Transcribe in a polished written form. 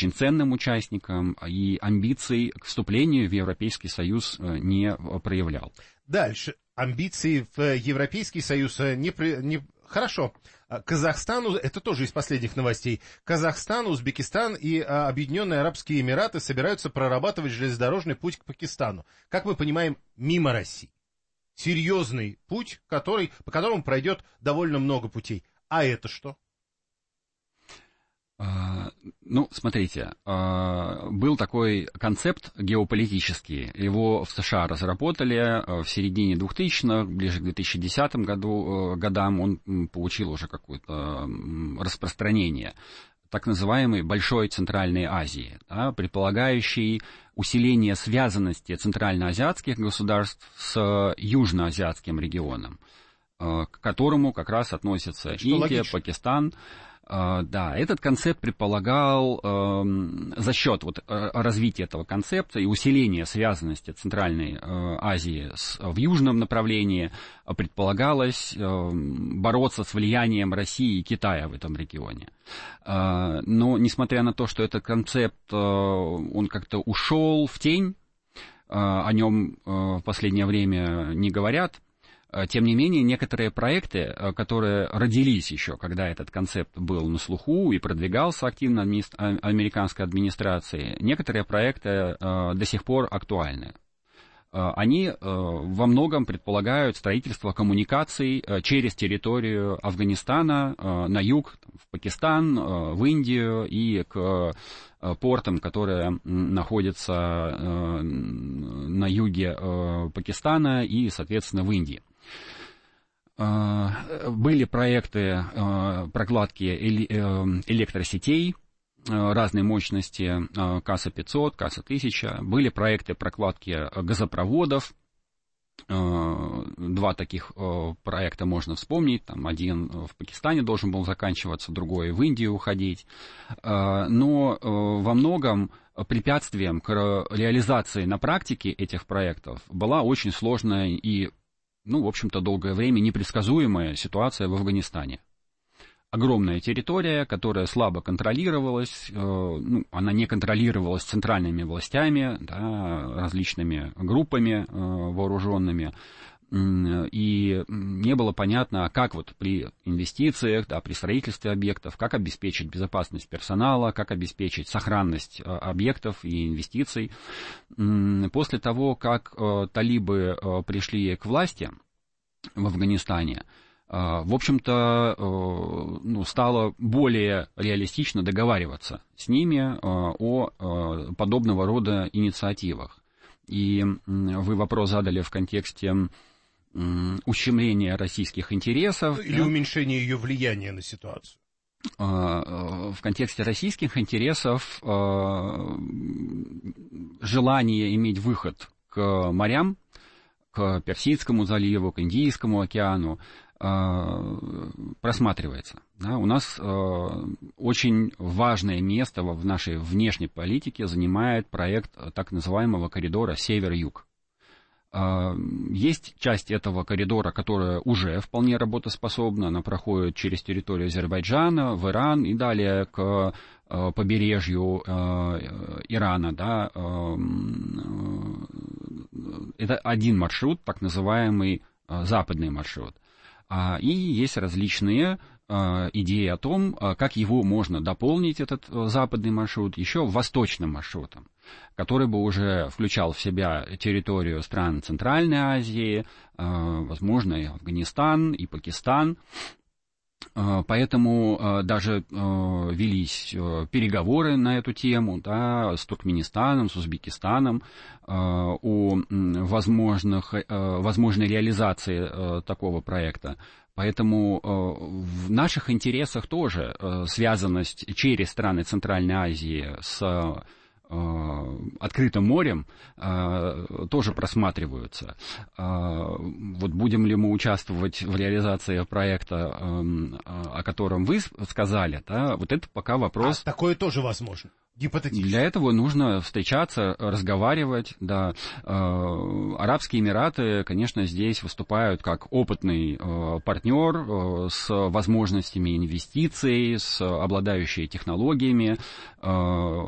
очень ценным участником и амбиций к вступлению в Европейский Союз не проявлял. Дальше. Амбиции в Европейский Союз Хорошо. Казахстану, это тоже из последних новостей, Казахстан, Узбекистан и Объединенные Арабские Эмираты собираются прорабатывать железнодорожный путь к Пакистану. Как мы понимаем, мимо России. Серьезный путь, по которому пройдет довольно много путей. А это что? Ну, смотрите, был такой концепт геополитический, его в США разработали в середине 2000-х, ближе к 2010 годам он получил уже какое-то распространение, так называемой Большой Центральной Азии, да, предполагающий усиление связанности центральноазиатских государств с южноазиатским регионом, к которому как раз относятся Индия, логично. Пакистан. Да, этот концепт предполагал за счет развития этого концепта и усиления связанности Центральной Азии в южном направлении предполагалось бороться с влиянием России и Китая в этом регионе. Но несмотря на то, что этот концепт, он как-то ушел в тень, о нем в последнее время не говорят, тем не менее, некоторые проекты, которые родились еще, когда этот концепт был на слуху и продвигался активно американской администрацией, некоторые проекты до сих пор актуальны. Они во многом предполагают строительство коммуникаций через территорию Афганистана на юг, в Пакистан, в Индию и к портам, которые находятся на юге Пакистана и, соответственно, в Индии. Были проекты прокладки электросетей разной мощности, КАСа-500, КАСа-1000. Были проекты прокладки газопроводов. Два таких проекта можно вспомнить. Там один в Пакистане должен был заканчиваться, другой в Индию уходить. Но во многом препятствием к реализации на практике этих проектов была очень сложная и, в общем-то, долгое время непредсказуемая ситуация в Афганистане. Огромная территория, которая слабо контролировалась, она не контролировалась центральными властями, да, различными группами вооруженными, и не было понятно, как при инвестициях, да, при строительстве объектов, как обеспечить безопасность персонала, как обеспечить сохранность объектов и инвестиций. После того, как талибы пришли к власти в Афганистане, в общем-то, стало более реалистично договариваться с ними о подобного рода инициативах. И вы вопрос задали в контексте ущемления российских интересов. Или уменьшения ее влияния на ситуацию. В контексте российских интересов желание иметь выход к морям, к Персидскому заливу, к Индийскому океану, просматривается. Да, у нас очень важное место в нашей внешней политике занимает проект так называемого коридора Север-Юг. Есть часть этого коридора, которая уже вполне работоспособна, она проходит через территорию Азербайджана, в Иран и далее к побережью Ирана. Да. Это один маршрут, так называемый западный маршрут. И есть различные идеи о том, как его можно дополнить, этот западный маршрут, еще восточным маршрутом, который бы уже включал в себя территорию стран Центральной Азии, возможно, и Афганистан, и Пакистан. Поэтому даже велись переговоры на эту тему, да, с Туркменистаном, с Узбекистаном о возможной реализации такого проекта. Поэтому в наших интересах тоже связанность через страны Центральной Азии с открытым морем тоже просматриваются. Будем ли мы участвовать в реализации проекта, о котором вы сказали, да, это пока вопрос. Такое тоже возможно. Гипотетически. Для этого нужно встречаться, разговаривать, да. Арабские Эмираты, конечно, здесь выступают как опытный партнер с возможностями инвестиций, с обладающими технологиями.